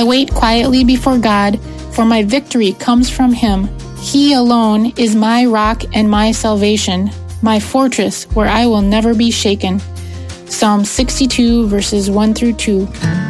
wait quietly before God, for my victory comes from Him. He alone is my rock and my salvation, my fortress where I will never be shaken. Psalm 62, verses 1 through 2.